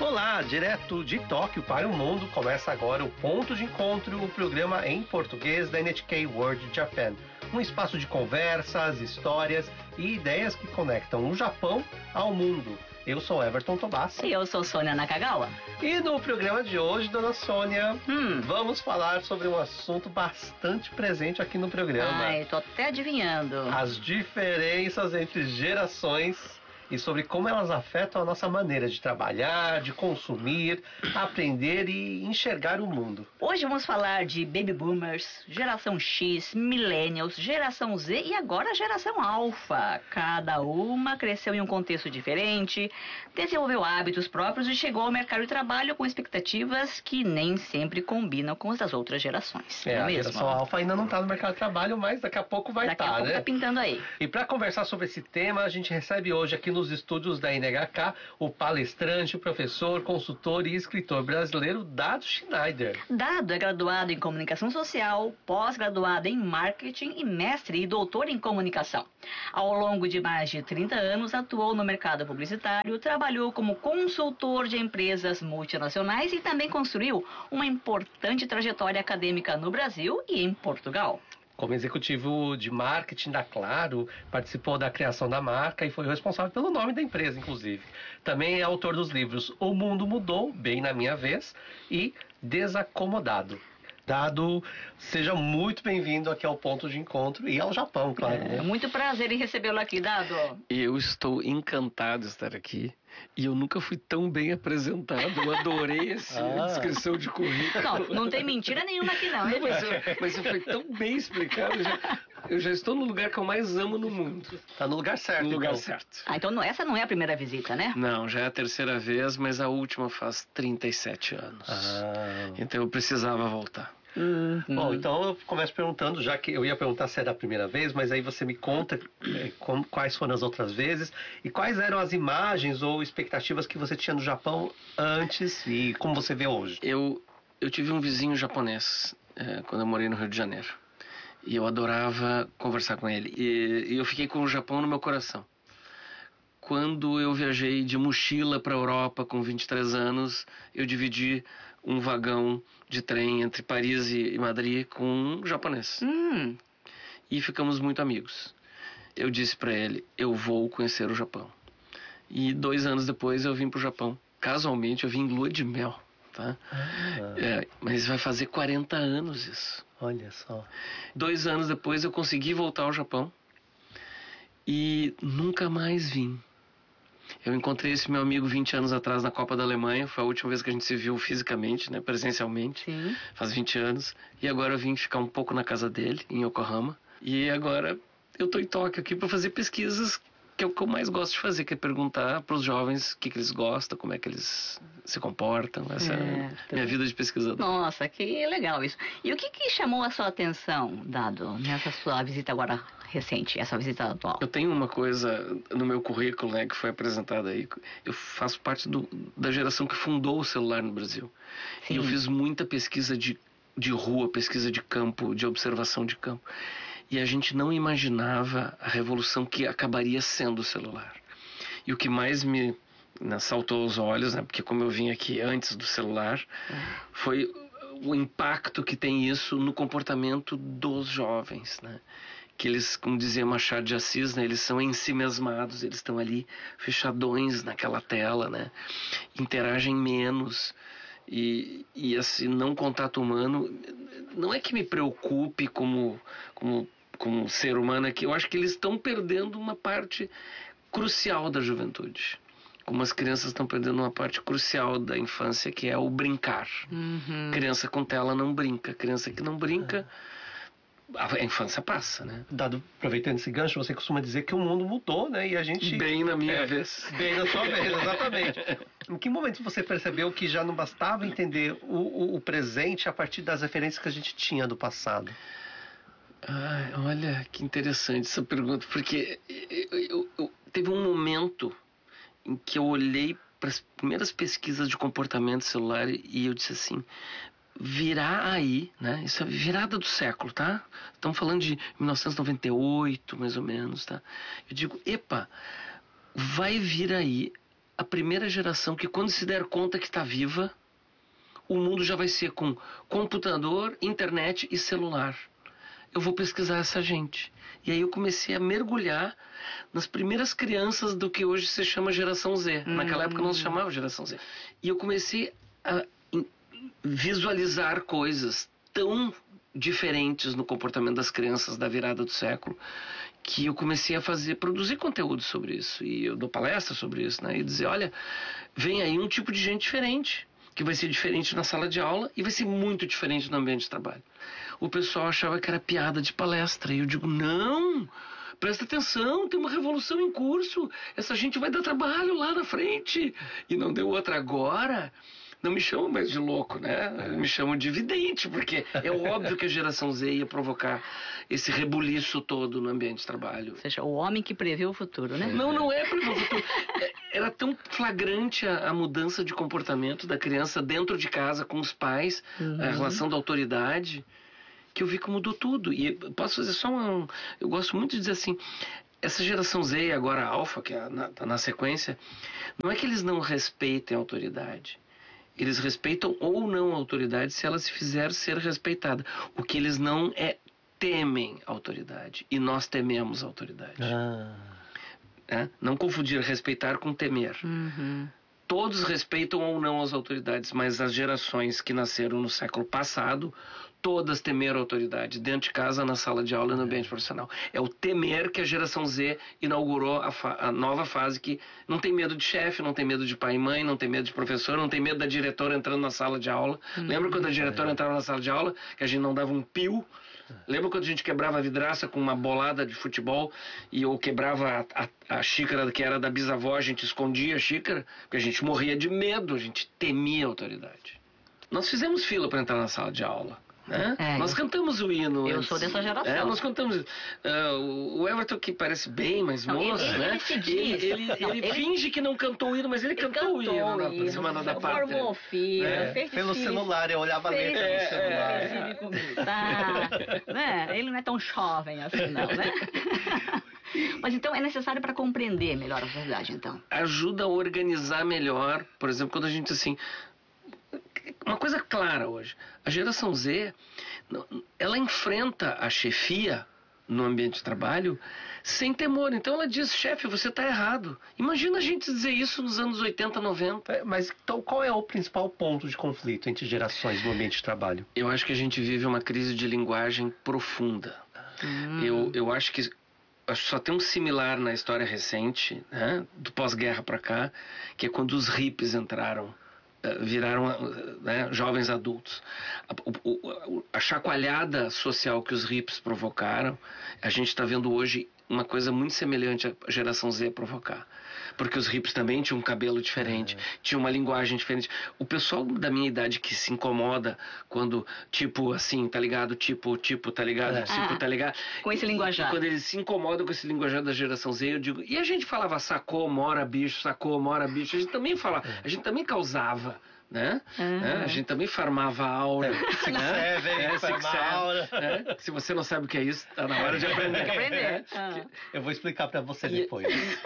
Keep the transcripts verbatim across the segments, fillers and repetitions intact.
Olá, direto de Tóquio para o mundo, começa agora o Ponto de Encontro, o programa em português da N H K World Japan. Um espaço de conversas, histórias e ideias que conectam o Japão ao mundo. Eu sou Everton Tobassi. E eu sou Sônia Nakagawa. E no programa de hoje, dona Sônia, hum. vamos falar sobre um assunto bastante presente aqui no programa. Ai, tô até adivinhando. As diferenças entre gerações e sobre como elas afetam a nossa maneira de trabalhar, de consumir, aprender e enxergar o mundo. Hoje vamos falar de Baby Boomers, Geração X, Millennials, Geração Z e agora Geração Alpha. Cada uma cresceu em um contexto diferente, desenvolveu hábitos próprios e chegou ao mercado de trabalho com expectativas que nem sempre combinam com as das outras gerações. É, não é a mesmo? Geração Alpha ainda não está no mercado de trabalho, mas daqui a pouco vai estar, Daqui a pouco né? tá pintando aí. E para conversar sobre esse tema, a gente recebe hoje aqui no nos estúdios da N H K, o palestrante, o professor, consultor e escritor brasileiro Dado Schneider. Dado é graduado em comunicação social, pós-graduado em marketing e mestre e doutor em comunicação. Ao longo de mais de trinta anos, atuou no mercado publicitário, trabalhou como consultor de empresas multinacionais e também construiu uma importante trajetória acadêmica no Brasil e em Portugal. Como executivo de marketing da Claro, participou da criação da marca e foi responsável pelo nome da empresa, inclusive. Também é autor dos livros O Mundo Mudou, Bem na Minha Vez e Desacomodado. Dado, seja muito bem-vindo aqui ao Ponto de Encontro e ao Japão, claro. É, né? muito prazer em recebê-lo aqui, Dado. Eu estou encantado de estar aqui e eu nunca fui tão bem apresentado. Eu adorei essa Ah. descrição de currículo. Não, não tem mentira nenhuma aqui não, hein, Não, mas, gente? eu, mas eu foi tão bem explicado. Eu já, eu já estou no lugar que eu mais amo no mundo. Tá no lugar certo. No lugar então. certo. Ah, então não- essa não é a primeira visita, né? Não, já é a terceira vez, mas a última faz trinta e sete anos. Ah. Então eu precisava voltar. Hum, Bom, então eu começo perguntando, já que eu ia perguntar se era a primeira vez, mas aí você me conta é, como, quais foram as outras vezes e quais eram as imagens ou expectativas que você tinha no Japão antes e como você vê hoje. Eu, eu tive um vizinho japonês é, quando eu morei no Rio de Janeiro. E eu adorava conversar com ele. E, e eu fiquei com o Japão no meu coração. Quando eu viajei de mochila para a Europa com vinte e três anos, eu dividi um vagão de trem entre Paris e Madrid com um japonês. hum. E ficamos muito amigos. Eu disse para ele, eu vou conhecer o Japão. E dois anos depois eu vim para o Japão. Casualmente eu vim em lua de mel. Tá? Ah, É, mas vai fazer quarenta anos isso. olha só. Dois anos depois eu consegui voltar ao Japão e nunca mais vim. Eu encontrei esse meu amigo vinte anos atrás na Copa da Alemanha. Foi a última vez que a gente se viu fisicamente, né, presencialmente. Sim. Faz vinte anos. E agora eu vim ficar um pouco na casa dele, em Yokohama. E agora eu tô em Tóquio aqui para fazer pesquisas, que é o que eu mais gosto de fazer, que é perguntar para os jovens o que, que eles gostam, como é que eles se comportam. Essa é, É, a minha vida de pesquisador. Nossa, que legal isso. E o que, que chamou a sua atenção, Dado, nessa sua visita agora recente, essa visita atual? Eu tenho uma coisa no meu currículo, né, que foi apresentada aí. Eu faço parte do, da geração que fundou o celular no Brasil. Sim. E eu fiz muita pesquisa de, de rua, pesquisa de campo, de observação de campo. E a gente não imaginava a revolução que acabaria sendo o celular. E o que mais me, né, saltou aos olhos, né, porque como eu vim aqui antes do celular, foi o impacto que tem isso no comportamento dos jovens, né? Que eles, como dizia Machado de Assis, né, eles são ensimesmados, eles estão ali fechadões naquela tela, né, interagem menos e, e esse não contato humano não é que me preocupe como, como, como ser humano, é que eu acho que eles estão perdendo uma parte crucial da juventude. Como as crianças estão perdendo uma parte crucial da infância, que é o brincar. Uhum. Criança com tela não brinca, criança que não brinca, a infância passa, né? Dado, aproveitando esse gancho, você costuma dizer que o mundo mudou, né? E a gente... Bem na minha É, vez. Bem na sua vez, exatamente. Em que momento você percebeu que já não bastava entender o, o, o presente a partir das referências que a gente tinha do passado? Ai, olha, que interessante essa pergunta, porque eu, eu, eu, teve um momento em que eu olhei para as primeiras pesquisas de comportamento celular e eu disse assim, virá aí, né? Isso é virada do século, tá? Estamos falando de mil novecentos e noventa e oito, mais ou menos, tá? Eu digo, epa, vai vir aí a primeira geração que, quando se der conta que está viva, o mundo já vai ser com computador, internet e celular. Eu vou pesquisar essa gente. E aí eu comecei a mergulhar nas primeiras crianças do que hoje se chama geração Z. Hum. Naquela época não se chamava geração Z. E eu comecei a visualizar coisas tão diferentes no comportamento das crianças da virada do século, que eu comecei a fazer, produzir conteúdo sobre isso. E eu dou palestra sobre isso, né? E dizer, olha, vem aí um tipo de gente diferente, que vai ser diferente na sala de aula e vai ser muito diferente no ambiente de trabalho. O pessoal achava que era piada de palestra. E eu digo, não, presta atenção, tem uma revolução em curso. Essa gente vai dar trabalho lá na frente. E não deu outra agora. Não me chamam mais de louco, né? Me chamam de vidente, porque é óbvio que a geração Z ia provocar esse rebuliço todo no ambiente de trabalho. Ou seja, o homem que prevê o futuro, né? Não, não é prever o futuro. Era tão flagrante a, a mudança de comportamento da criança dentro de casa, com os pais, uhum. a relação da autoridade, que eu vi que mudou tudo. E posso fazer só um... Eu gosto muito de dizer assim, essa geração Z, agora a Alpha, que é na, na sequência, não é que eles não respeitem a autoridade. Eles respeitam ou não a autoridade se ela se fizer ser respeitada. O que eles não é temem a autoridade. E nós tememos a autoridade. Ah. É? Não confundir respeitar com temer. Uhum. Todos respeitam ou não as autoridades, mas as gerações que nasceram no século passado, todas temeram a autoridade, dentro de casa, na sala de aula e no ambiente profissional. É o temer que a geração Z inaugurou a, fa- a nova fase, que não tem medo de chefe, não tem medo de pai e mãe, não tem medo de professor, não tem medo da diretora entrando na sala de aula. Hum, Lembra quando a diretora é. entrava na sala de aula, que a gente não dava um pio? Lembra quando a gente quebrava a vidraça com uma bolada de futebol e ou quebrava a, a, a xícara que era da bisavó, a gente escondia a xícara, porque a gente morria de medo, a gente temia a autoridade. Nós fizemos fila para entrar na sala de aula. Né? É, nós cantamos o hino. Eu antes. sou dessa geração. É, nós cantamos. Uh, o Everton, que parece bem mais não, moço, ele, né? Ele, ele, ele, não, ele, ele finge que não cantou o hino, mas ele, ele cantou, cantou o hino na hino, Semana da Pátria. Formou fila, é, fez pelo celular, eu olhava a letra é, no celular. É, tá, né? Ele não é tão jovem assim, não, né? Mas então é necessário para compreender melhor a verdade, então. Ajuda a organizar melhor, por exemplo, quando a gente assim. Uma coisa clara hoje, a geração Z, ela enfrenta a chefia no ambiente de trabalho sem temor. Então ela diz, chefe, você está errado. Imagina a gente dizer isso nos anos oitenta, noventa. É, mas então qual é o principal ponto de conflito entre gerações no ambiente de trabalho? Eu acho que a gente vive uma crise de linguagem profunda. Hum. Eu, eu acho que acho que só tem um similar na história recente, né, do pós-guerra para cá, que é quando os hippies entraram, viraram, né, jovens adultos. A, o, a chacoalhada social que os hippies provocaram, a gente está vendo hoje uma coisa muito semelhante à geração Z provocar. Porque os hippies também tinham um cabelo diferente, é. tinham uma linguagem diferente. O pessoal da minha idade que se incomoda quando, tipo, assim, tá ligado? Tipo, tipo, tá ligado? É. Tipo, ah, tá ligado? Com esse linguajar. Quando eles se incomodam com esse linguajar da geração Z, eu digo... E a gente falava sacou, mora, bicho, sacou, mora, bicho. A gente também falava, a gente também causava... Né? Uhum. né? A gente também farmava a aula. É, se né? serve, é, farmar a aula. Né? Se você não sabe o que é isso, tá na hora de aprender. Tem que aprender. É. Ah. Eu vou explicar para você e, depois.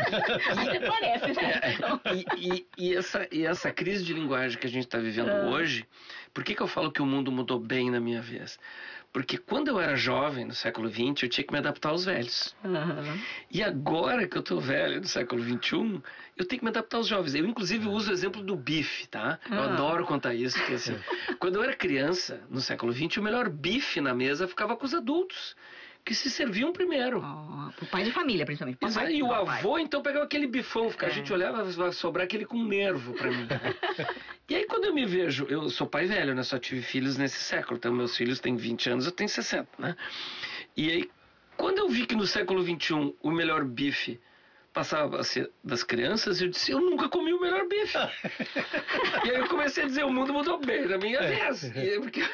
Até parece, né? E, e, e, essa, e essa crise de linguagem que a gente está vivendo ah. hoje, por que, que eu falo que o mundo mudou bem na minha vez? Porque quando eu era jovem, no século vinte, eu tinha que me adaptar aos velhos. Uhum. E agora que eu tô velho, no século vinte e um, eu tenho que me adaptar aos jovens. Eu, inclusive, uso o exemplo do bife, tá? Eu uhum. adoro contar isso, porque assim, quando eu era criança, no século vinte, o melhor bife na mesa ficava com os adultos, que se serviam primeiro. Oh, o pai de família, principalmente. Exato, e o avô, pai. Então, pegava aquele bifão, é. a gente olhava, vai sobrar aquele com nervo pra mim. E aí, quando eu me vejo, eu sou pai velho, né? Só tive filhos nesse século, então meus filhos têm vinte anos, eu tenho sessenta, né? E aí, quando eu vi que no século vinte e um o melhor bife passava a ser das crianças, eu disse, eu nunca comi o melhor bife. E aí eu comecei a dizer, o mundo mudou bem na minha vez. E é, porque,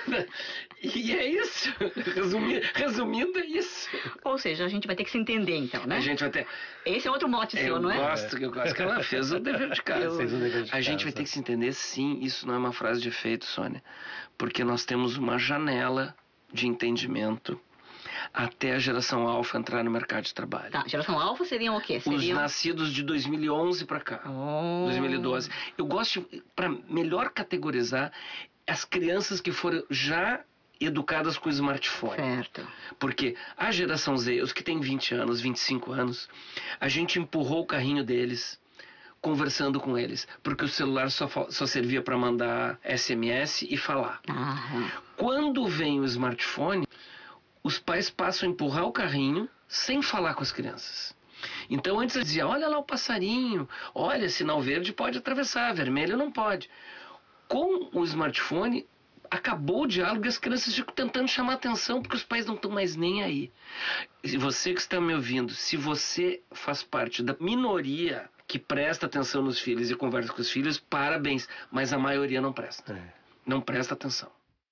e é isso. Resumindo, resumindo, é isso. Ou seja, a gente vai ter que se entender, então, né? A gente vai ter... Esse é outro mote seu, eu não é? Gosto, eu gosto que ela fez o dever de casa. Fez o dever de a casa. gente vai ter que se entender, sim, isso não é uma frase de efeito, Sônia. Porque nós temos uma janela de entendimento até a geração alfa entrar no mercado de trabalho. Tá, geração alfa seriam o quê? Seriam... Os nascidos de dois mil e onze para cá, Oh. dois mil e doze. Eu gosto, para melhor categorizar, as crianças que foram já educadas com o smartphone. Certo. Porque a geração Z, os que têm vinte anos, vinte e cinco anos, a gente empurrou o carrinho deles, conversando com eles, porque o celular só, só servia para mandar S M S e falar. Ah. Quando vem o smartphone, os pais passam a empurrar o carrinho sem falar com as crianças. Então antes eles diziam, olha lá o passarinho, olha, sinal verde pode atravessar, vermelho não pode. Com o smartphone, acabou o diálogo e as crianças ficam tentando chamar atenção porque os pais não estão mais nem aí. E você que está me ouvindo, se você faz parte da minoria que presta atenção nos filhos e conversa com os filhos, parabéns, mas a maioria não presta. É. Não presta atenção.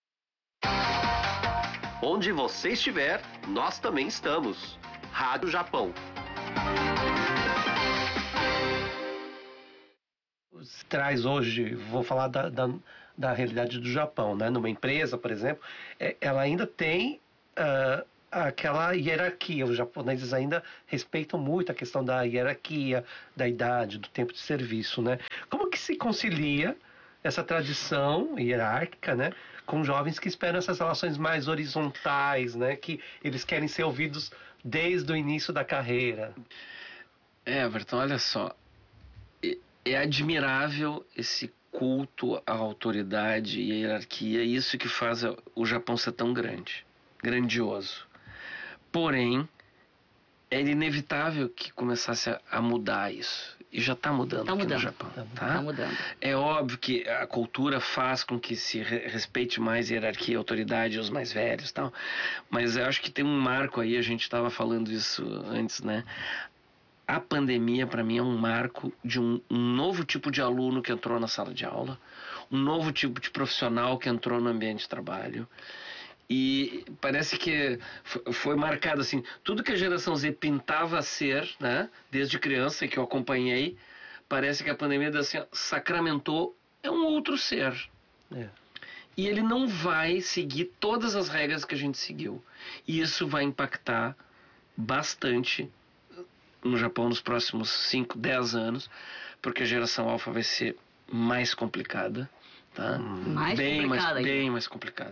Onde você estiver, nós também estamos. Rádio Japão. Traz hoje, vou falar da, da, da realidade do Japão, né? Numa empresa, por exemplo, é, ela ainda tem uh, aquela hierarquia. Os japoneses ainda respeitam muito a questão da hierarquia, da idade, do tempo de serviço, né? Como que se concilia essa tradição hierárquica, né, com jovens que esperam essas relações mais horizontais, né, que eles querem ser ouvidos desde o início da carreira? É, Everton, olha só, é, é admirável esse culto à autoridade e à hierarquia, isso que faz o Japão ser tão grande, grandioso. Porém, era inevitável que começasse a, a mudar isso. E já está mudando tá aqui mudando. no Japão. Tá? tá mudando. É óbvio que a cultura faz com que se re respeite mais a hierarquia, a autoridade, os mais velhos e tal. Mas eu acho que tem um marco aí, a gente estava falando isso antes, né? A pandemia, para mim, é um marco de um, um novo tipo de aluno que entrou na sala de aula, um novo tipo de profissional que entrou no ambiente de trabalho. E parece que foi marcado assim, tudo que a geração Z pintava ser, né, desde criança, que eu acompanhei, parece que a pandemia assim, sacramentou, é um outro ser. É. E ele não vai seguir todas as regras que a gente seguiu. E isso vai impactar bastante no Japão nos próximos cinco, dez anos, porque a geração alfa vai ser mais complicada, tá? Mais bem complicada mais, ainda. bem mais complicada.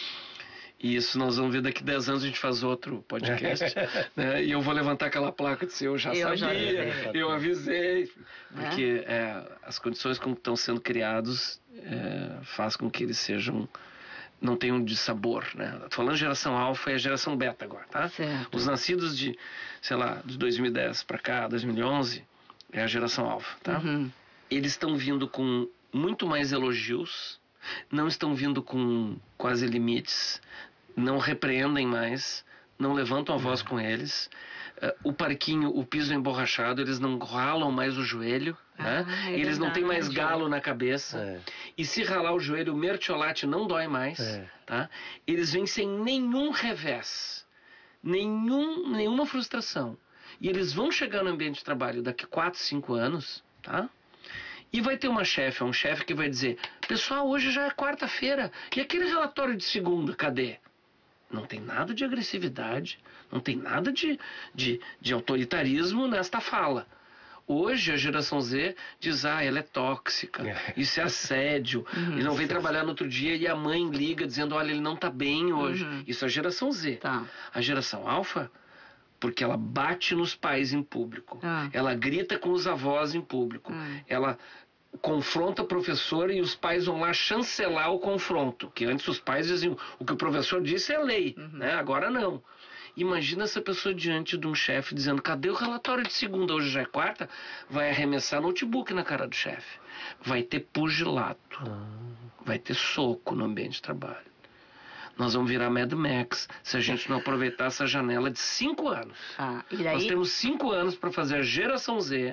E isso nós vamos ver daqui a dez anos, a gente faz outro podcast, né? E eu vou levantar aquela placa de dizer, eu já Eu já sabia, avisei. eu avisei. Porque é, as condições como estão sendo criados é, faz com que eles sejam, não tenham de sabor, né? Tô falando geração alfa e a geração beta agora, tá? Certo. Os nascidos de, sei lá, de dois mil e dez para cá, dois mil e onze, é a geração alfa, tá? Uhum. Eles estão vindo com muito mais elogios, não estão vindo com quase limites, não repreendem mais, não levantam a voz com eles. Uh, o parquinho, o piso emborrachado, eles não ralam mais o joelho, Ah, né? é Eles não têm mais verdade. galo na cabeça. É. E se ralar o joelho, o mertiolate não dói mais, É. tá? Eles vêm sem nenhum revés, nenhum, nenhuma frustração. E eles vão chegar no ambiente de trabalho daqui quatro, cinco anos, tá? E vai ter uma chefe, um chefe que vai dizer, pessoal, hoje já é quarta-feira, e aquele relatório de segunda, cadê? Não tem nada de agressividade, não tem nada de, de, de autoritarismo nesta fala. Hoje a geração Z diz, ah, ela é tóxica, isso é assédio, Uhum. e não vem trabalhar no outro dia e a mãe liga dizendo, olha, ele não tá bem hoje. Uhum. Isso é a geração Z. Tá. A geração alfa, porque ela bate nos pais em público, Ah. ela grita com os avós em público, Ah. ela confronta a professora e os pais vão lá chancelar o confronto, que antes os pais diziam, o que o professor disse é lei, Uhum. né? Agora não. Imagina essa pessoa diante de um chefe dizendo, cadê o relatório de segunda? Hoje já é quarta, vai arremessar notebook na cara do chefe. Vai ter pugilato, vai ter soco no ambiente de trabalho. Nós vamos virar Mad Max se a gente não aproveitar essa janela de cinco anos. Ah, e Nós daí... temos cinco anos para fazer a geração Z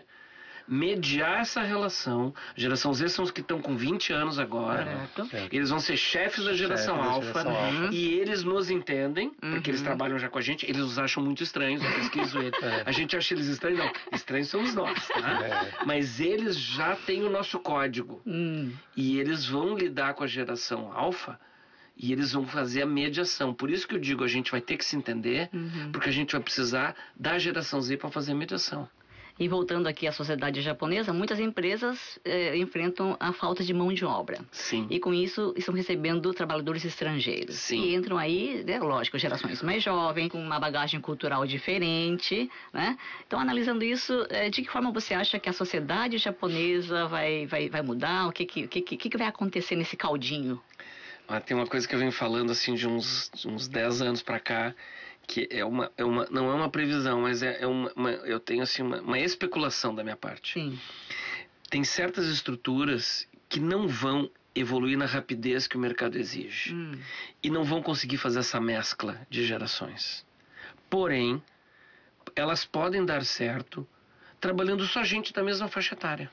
mediar essa relação. A geração Z são os que estão com vinte anos agora. Certo. Eles vão ser chefes da geração Chefes da alfa, geração alfa. e eles nos entendem, porque Uhum. eles trabalham já com a gente, eles os acham muito estranhos, eu pesquiso eles. É. A gente acha eles estranhos, não. Estranhos somos nós, tá? É. Mas eles já têm o nosso código. Hum. E eles vão lidar com a geração alfa E eles vão fazer a mediação. Por isso que eu digo, a gente vai ter que se entender, Uhum. porque a gente vai precisar da geração Z para fazer a mediação. E voltando aqui à sociedade japonesa, muitas empresas eh, enfrentam a falta de mão de obra. Sim. E com isso estão recebendo trabalhadores estrangeiros. Sim. E entram aí, né, lógico, gerações mais jovens, com uma bagagem cultural diferente, né? Então, analisando isso, eh, de que forma você acha que a sociedade japonesa vai, vai, vai mudar? O que, que, que, que, que vai acontecer nesse caldinho? Ah, tem uma coisa que eu venho falando assim de uns, de uns dez anos para cá, que é uma, é uma, não é uma previsão, mas é, é uma, uma, eu tenho assim uma, uma especulação da minha parte. Sim. Tem certas estruturas que não vão evoluir na rapidez que o mercado exige. Hum. E não vão conseguir fazer essa mescla de gerações. Porém, elas podem dar certo trabalhando só gente da mesma faixa etária.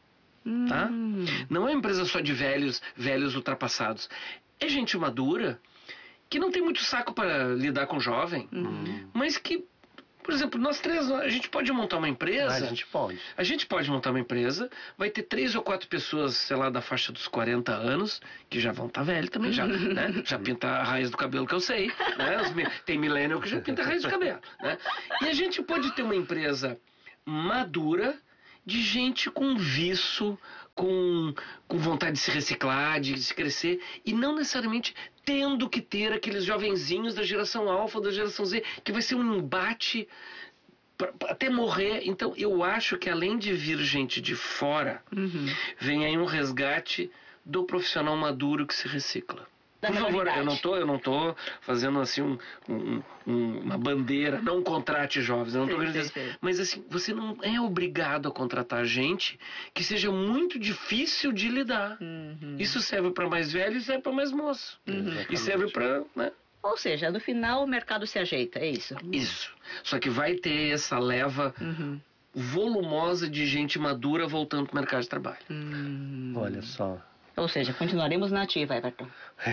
Tá? Hum. Não é uma empresa só de velhos, velhos ultrapassados. É gente madura que não tem muito saco para lidar com jovem, Uhum. mas que, por exemplo, nós três, a gente pode montar uma empresa. A gente pode. A gente pode montar uma empresa, vai ter três ou quatro pessoas, sei lá, da faixa dos quarenta anos, que já vão estar velhos também, já, né? Já pinta a raiz do cabelo, que eu sei, né? Os mi- Tem millennial que já pinta a raiz do cabelo, né? E a gente pode ter uma empresa madura, de gente com viço, com, com vontade de se reciclar, de se crescer, e não necessariamente tendo que ter aqueles jovenzinhos da geração alfa, da geração Z, que vai ser um embate pra- pra até morrer. Então, eu acho que além de vir gente de fora, Uhum. vem aí um resgate do profissional maduro que se recicla. Da Por favor, menoridade. eu não tô, eu não tô fazendo assim um, um- um- uma bandeira, não contrate jovens, eu não tô Sim, querendo sim, dizer. sim. Mas assim, você não é obrigado a contratar gente que seja muito difícil de lidar. Uhum. Isso serve para mais velho e serve para mais moço. E serve para, né? Ou seja, no final o mercado se ajeita, é isso? Isso. Só que vai ter essa leva Uhum. volumosa de gente madura voltando para o mercado de trabalho. Hum. Olha só. Ou seja, continuaremos na ativa, Everton.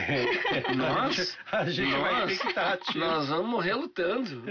Nós, A gente vai ter nós, que estar ativo. nós vamos morrer lutando.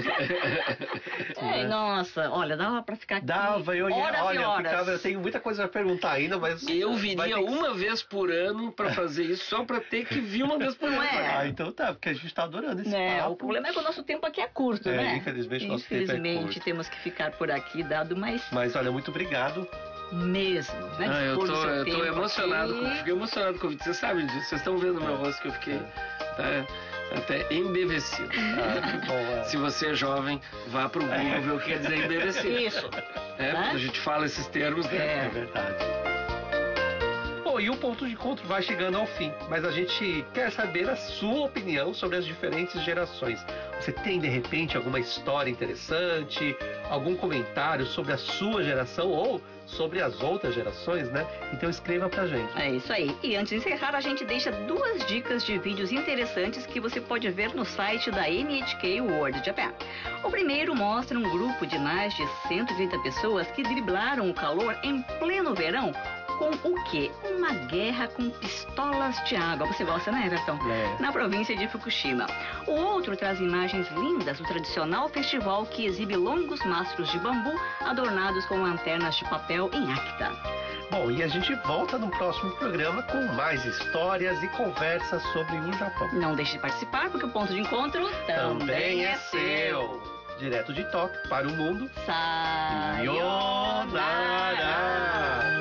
É, nossa, olha, dava pra ficar aqui Dava, eu ia, horas e olha, eu, horas. ficava, eu tenho muita coisa a perguntar ainda, mas... Eu vai viria ter que- uma vez por ano para fazer isso, só para ter que vir uma vez por Não ano. é? Ah, então tá, porque a gente tá adorando esse Né, papo. o problema é que o nosso tempo aqui é curto, É, né? infelizmente o nosso tempo é Infelizmente curto. temos que ficar por aqui, dado mais Mas olha, muito obrigado. mesmo, né? Ah, eu Dispor do tô, seu eu tô tempo emocionado, aqui. com, fiquei emocionado com o convite. Vocês sabem disso, vocês estão vendo no meu rosto que eu fiquei tá, até embevecido. Ah, que bom, é. Se você é jovem, vá pro Google ver o que quer dizer embevecido. Isso. É, Né? a gente fala esses termos, né? É É. verdade. Bom, e o ponto de encontro vai chegando ao fim, mas a gente quer saber a sua opinião sobre as diferentes gerações. Você tem, de repente, alguma história interessante, algum comentário sobre a sua geração ou sobre as outras gerações, né? Então escreva pra gente. É isso aí. E antes de encerrar, a gente deixa duas dicas de vídeos interessantes que você pode ver no site da N H K World Japan. O primeiro mostra um grupo de mais de cento e trinta pessoas que driblaram o calor em pleno verão com o quê? Uma guerra com pistolas de água. Você gosta, né, Everton? É. Na província de Fukushima. O outro traz imagens lindas do tradicional festival que exibe longos mastros de bambu adornados com lanternas de papel em Akita. Bom, e a gente volta no próximo programa com mais histórias e conversas sobre o Japão. Não deixe de participar, porque o ponto de encontro também é seu. Direto de Tóquio para o mundo. Sayonara. Sayonara.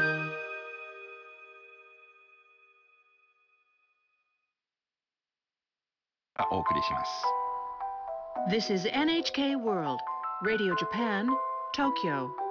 お送りします。 This is N H K World, Radio Japan, Tokyo.